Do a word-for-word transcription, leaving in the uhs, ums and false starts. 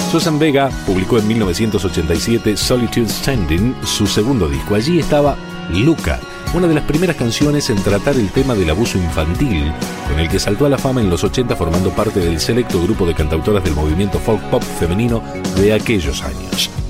Suzanne Vega publicó en mil novecientos ochenta y siete Solitude Standing, su segundo disco. Allí estaba Luca, una de las primeras canciones en tratar el tema del abuso infantil, con el que saltó a la fama en los ochenta formando parte del selecto grupo de cantautoras del movimiento folk pop femenino de aquellos años.